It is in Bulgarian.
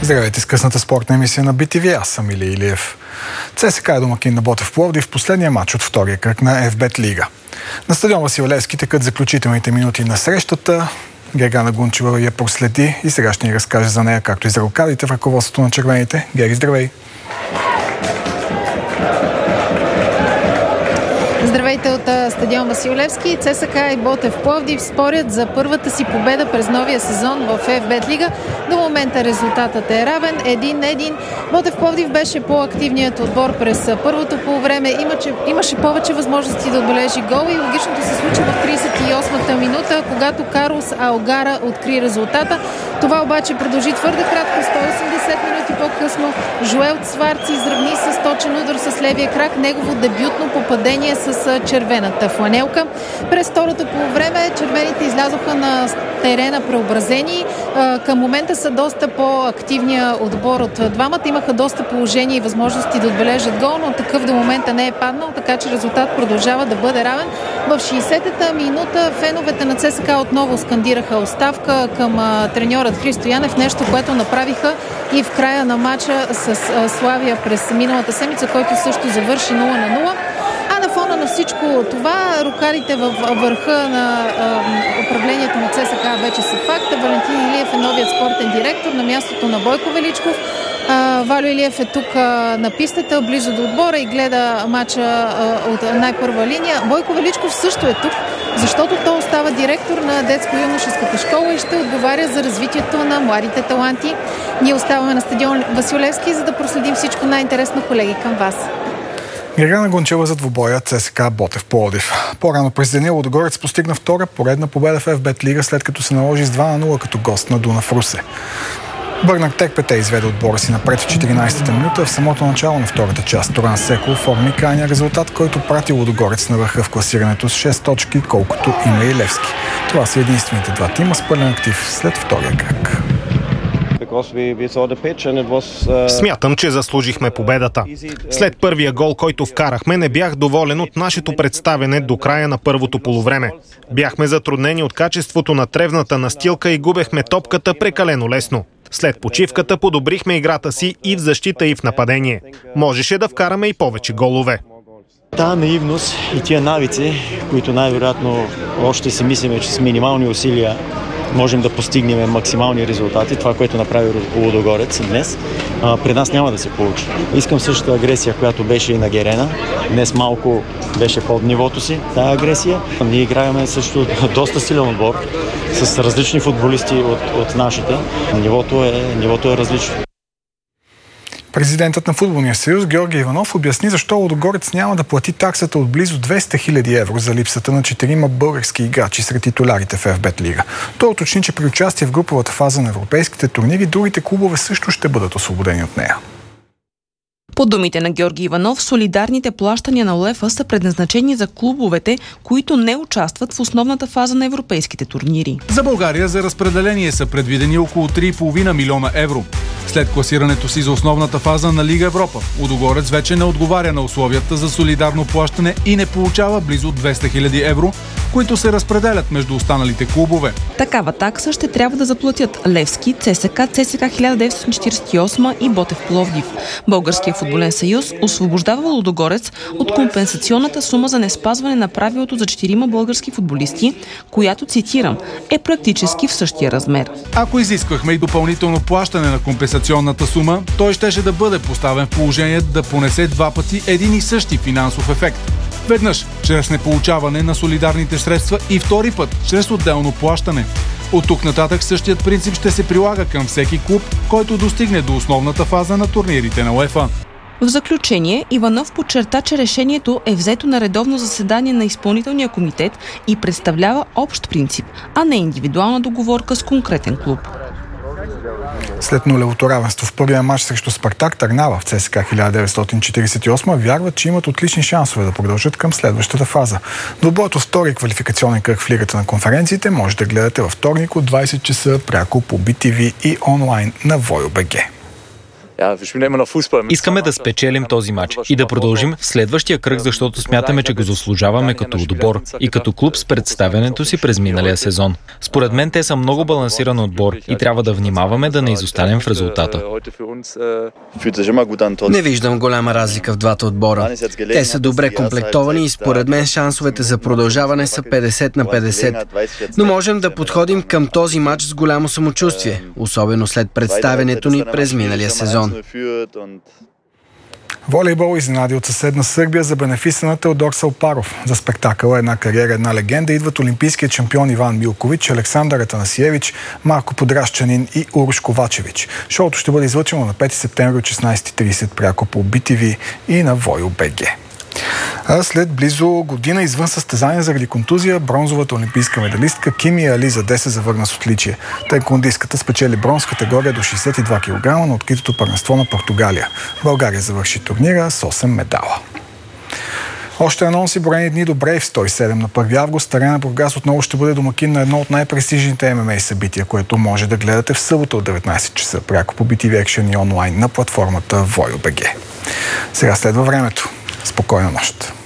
Здравейте с късната спортна емисия на BTV. Аз съм Илия Илиев. ЦСКА е домакин на Ботев Пловдив в последния матч от втория кръг на ФБЕТ Лига. На стадион Васил Левски текат заключителните минути на срещата. Гергана Гунчева я проследи и сега ще ни разкаже за нея, както и за рокадите в ръководството на червените. Гери, здравей! Здравейте от стадион Васил Левски. ЦСКА и Ботев Пловдив спорят за първата си победа през новия сезон в ФБЕТ Лига. До момента резултатът е равен 1-1. Ботев Пловдив беше по-активният отбор през първото полувреме. Имаше повече възможности да отбележи гол и логичното се случи в 38-та минута, когато Карлос Алгара откри резултата. Това обаче продължи твърде кратко. 180 минути по-късно Жоел Цварци изравни с точен удар с левия крак негово дебютно попадение с червената фланелка. През второто полувреме червените излязоха на терена преобразени. Към момента са доста по-активния отбор от двамата. Имаха доста положения и възможности да отбележат гол, но такъв до момента не е паднал, така че резултат продължава да бъде равен. В 60-та минута феновете на ЦСКА отново скандираха оставка към треньорът Христо Янев, нещо, което направиха и в края на матча с Славия през миналата седмица, който също завърши 0-0. А на фона на всичко това, рокадите във върха на управлението на ЦСКА вече са факт. Валентин Илиев е новият спортен директор на мястото на Бойко Величков. Валю Илиев е тук на пистата, близо до отбора и гледа матча от най-първа линия. Бойко Величков също е тук, защото той остава директор на детско-юношеската школа и ще отговаря за развитието на младите таланти. Ние оставаме на стадион Васил Левски, за да проследим всичко най-интересно, колеги, към вас. Гергана Гунчева за двубоя ЦСКА Ботев Пловдив. По-рано през деня Лудогорец постигна втора поредна победа в ФБЕТ Лига, след като се наложи с 2-0 като гост на Дунав Русе. Бърнак Текпете изведе отбора си напред в 14-та минута. В самото начало на втората част Торан Секо оформи крайния резултат, който прати Лудогорец на върха в класирането с 6 точки, колкото има и Левски. Това са единствените два тима с пълен актив след втория кръг. Смятам, че заслужихме победата. След първия гол, който вкарахме, не бях доволен от нашето представяне до края на първото полувреме. Бяхме затруднени от качеството на тревната настилка и губехме топката прекалено лесно. След почивката подобрихме играта си и в защита, и в нападение. Можеше да вкараме и повече голове. Та наивност и тия навици, които най-вероятно още си мислиме, че с минимални усилия можем да постигнем максимални резултати, това, което направи Лудогорец днес, при нас няма да се получи. Искам същата агресия, която беше и на Герена. Днес малко беше под нивото си тази агресия. Ние играем също доста силен отбор с различни футболисти от нашите. Нивото е различно. Президентът на Футболния съюз Георги Иванов обясни защо Лудогорец няма да плати таксата от близо 200 000 евро за липсата на 4 български играчи сред титулярите в ФБЕТ Лига. Той уточни, че при участие в груповата фаза на европейските турнири другите клубове също ще бъдат освободени от нея. По думите на Георги Иванов, солидарните плащания на УЕФА са предназначени за клубовете, които не участват в основната фаза на европейските турнири. За България за разпределение са предвидени около 3,5 милиона евро. След класирането си за основната фаза на Лига Европа, Лудогорец вече не отговаря на условията за солидарно плащане и не получава близо 200 000 евро, които се разпределят между останалите клубове. Такава такса ще трябва да заплатят Левски, ЦСКА 1948 и Ботев Пловдив. Българският футболен съюз освобождава Лудогорец от компенсационната сума за неспазване на правилото за 4 български футболисти, която, цитирам, е практически в същия размер. Ако изисквахме и допълнително плащане на компенсационната сума, той щеше да бъде поставен в положение да понесе два пъти един и същи финансов ефект. Веднъж чрез неполучаване на солидарните средства и втори път чрез отделно плащане. От тук нататък същият принцип ще се прилага към всеки клуб, който достигне до основната фаза на турнирите на УЕФА. В заключение, Иванов подчерта, че решението е взето на редовно заседание на изпълнителния комитет и представлява общ принцип, а не индивидуална договорка с конкретен клуб. След нулевото равенство в първия матч срещу Спартак, Търнава в ЦСКА 1948 вярват, че имат отлични шансове да продължат към следващата фаза. Двубоят от втори квалификационен кръг в Лигата на конференциите може да гледате във вторник от 20 часа пряко по BTV и онлайн на Voyo.bg. Искаме да спечелим този матч и да продължим в следващия кръг, защото смятаме, че го заслужаваме като отбор и като клуб с представянето си през миналия сезон. Според мен те са много балансиран отбор и трябва да внимаваме да не изостанем в резултата. Не виждам голяма разлика в двата отбора. Те са добре комплектовани и според мен шансовете за продължаване са 50/50. Но можем да подходим към този матч с голямо самочувствие, особено след представянето ни през миналия сезон. Волейбол изненади от съседна Сърбия за бенефиса на Теодор Салпаров. За спектакъла "Една кариера, една легенда" идват олимпийският шампион Иван Милкович, Александър Атанасиевич, Марко Подрашчанин и Урош Ковачевич. Шоуто ще бъде излъчено на 5 септември от 16:30 пряко по BTV и на Voyo.bg. А след близо година извън състезание заради контузия, бронзовата олимпийска медалистка Кими Али Заде се завърна с отличие. Таеквондистката спечели бронз категория до 62 кг на откритото първенство на Португалия. България завърши турнира с 8 медала. Още анонси: броени дни до Брейв 107 на 1 август. Арена Бургас отново ще бъде домакин на едно от най-престижните ММА събития, което може да гледате в събота от 19 часа пряко по BTV Action и онлайн на платформата Voyo.bg. Сега следва времето. Спокойна нощ!